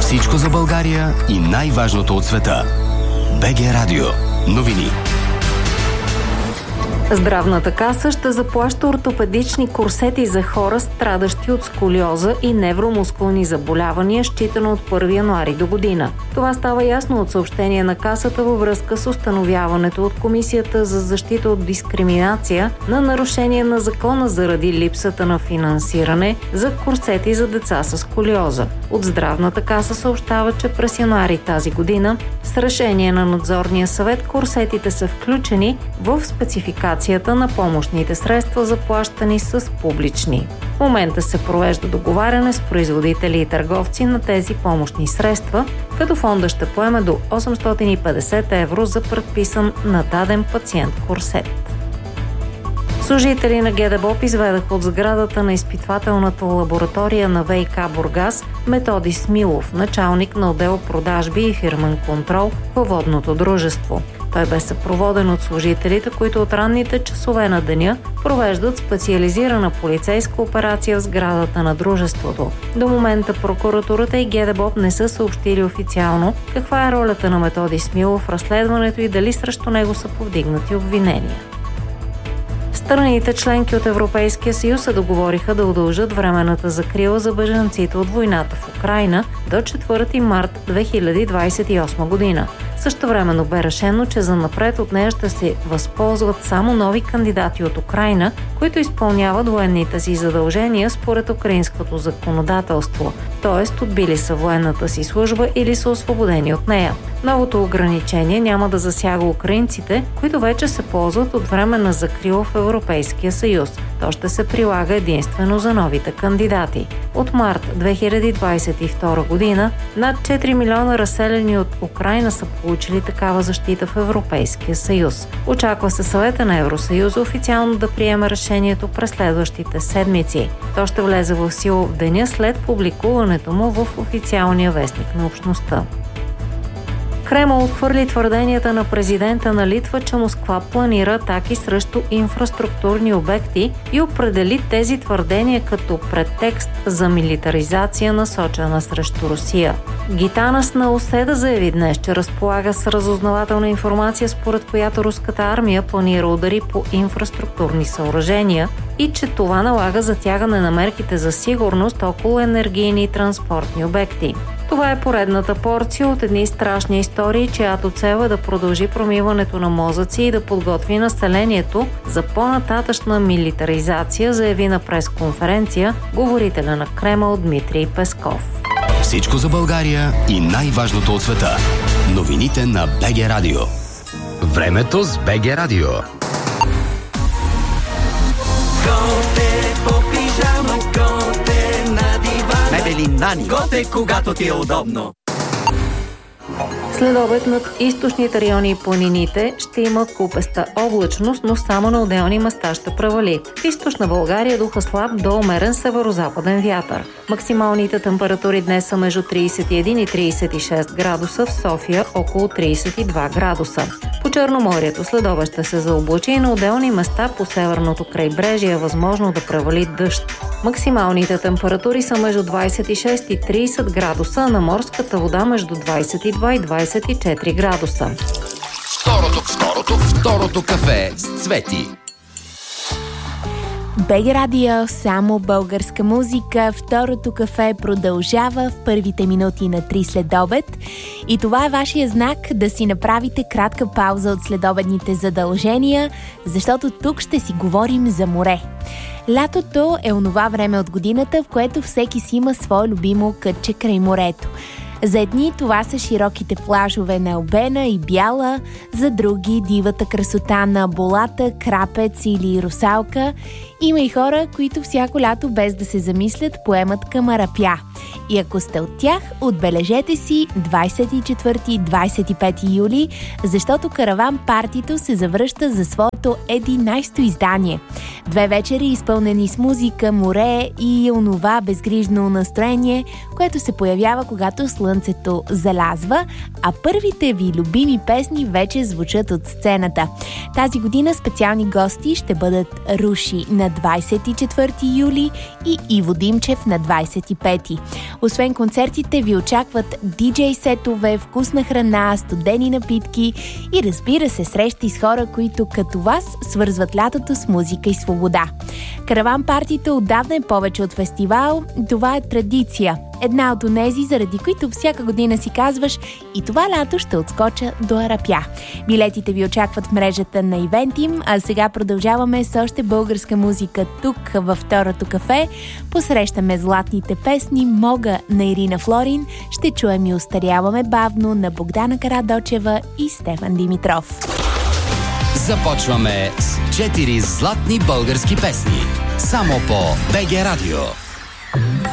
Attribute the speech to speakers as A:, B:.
A: Всичко за България и най-важното от света. БГ Радио. Новини.
B: Здравната каса ще заплаща ортопедични курсети за хора, страдащи от сколиоза и невромускулни заболявания, считано от 1 януари до година. Това става ясно от съобщение на касата във връзка с установяването от Комисията за защита от дискриминация на нарушение на закона заради липсата на финансиране за курсети за деца с сколиоза. От Здравната каса съобщава, че през януари тази година с решение на надзорния съвет курсетите са включени в спецификацията на помощните средства, заплащани с публични. В момента се провежда договаряне с производители и търговци на тези помощни средства, като фонда ще поеме до 850 евро за предписан на даден пациент курсет. Служители на ГДБОП изведаха от сградата на изпитвателната лаборатория на ВиК Бургас Методи Смилов, началник на отдел продажби и фирмен контрол във водното дружество. Той бе съпроводен от служителите, които от ранните часове на деня провеждат специализирана полицейска операция в сградата на дружеството. До момента прокуратурата и ГДБОП не са съобщили официално каква е ролята на Методи Смилов в разследването и дали срещу него са повдигнати обвинения. Страните членки от Европейския съюз се договориха да удължат временната закрила за бежанците от войната в Украйна до 4 март 2028 година. Същевременно бе решено, че занапред от нея ще се възползват само нови кандидати от Украйна, които изпълняват военните си задължения според украинското законодателство, т.е. отбили са военната си служба или са освободени от нея. Новото ограничение няма да засяга украинците, които вече се ползват от временна закрила в Европейския съюз. То ще се прилага единствено за новите кандидати. От март 2022 година над 4 милиона разселени от Украйна са получили такава защита в Европейския съюз. Очаква се Съвета на Евросъюза официално да приеме решението през следващите седмици. То ще влезе в сила в деня след публикуването му в официалния вестник на общността. Кремъл отхвърли твърденията на президента на Литва, че Москва планира атаки срещу инфраструктурни обекти и определи тези твърдения като претекст за милитаризация, насочена срещу Русия. Гитанас Науседа заяви днес, че разполага с разузнавателна информация, според която руската армия планира удари по инфраструктурни съоръжения и че това налага затягане на мерките за сигурност около енергийни и транспортни обекти. Това е поредната порция от едни страшни истории, чиято цел е да продължи промиването на мозъци и да подготви населението за по-нататъчна милитаризация, заяви на пресконференция говорителя на Кремъл Дмитрий Песков.
A: Всичко за България и най-важното от света. Новините на БГ Радио. Времето с БГ Радио.
C: Мебели Нани. Готе, когато ти е удобно.
B: След обед над източните райони и планините ще има купеста облачност, но само на отделни места ще провали. В източна България духа слаб до умерен северозападен вятър. Максималните температури днес са между 31 и 36 градуса, в София около 32 градуса. По Черноморието след обед ще се заоблачи и на отделни места по северното крайбрежие е възможно да превали дъжд. Максималните температури са между 26 и 30 градуса, а на морската вода между 22 и 24 градуса.
A: Второто кафе с Цвети.
D: БГ Радио, само българска музика. Второто кафе продължава в първите минути на 3 следобед. И това е вашия знак да си направите кратка пауза от следобедните задължения, защото тук ще си говорим за море. Лятото е онова време от годината, в което всеки си има свое любимо кътче край морето. За едни това са широките плажове на Албена и Бяла, за други дивата красота на Болата, Крапец или Русалка. Има и хора, които всяко лято без да се замислят поемат към Арапя. И ако сте от тях, отбележете си 24-25 юли, защото Караван партито се завръща за своето 11-то издание. 2 вечери изпълнени с музика, море и онова безгрижно настроение, което се появява, когато слънцето залязва, а първите ви любими песни вече звучат от сцената. Тази година специални гости ще бъдат Руши на на 24 юли и Иво Димчев на 25. Освен концертите ви очакват диджей-сетове, вкусна храна, студени напитки и разбира се срещи с хора, които като вас свързват лятото с музика и свобода. Караван партито отдавна е повече от фестивал, това е традиция. Една от онези, заради които всяка година си казваш и това лято ще отскоча до Арапя. Билетите ви очакват в мрежата на Ивентим, а сега продължаваме с още българска музика тук във второто кафе. Посрещаме златните песни "Мога" на Ирина Флорин, ще чуем и "Остаряваме бавно" на Богдана Карадочева и Стефан Димитров.
A: Започваме с 4 златни български песни. Само по БГ Радио.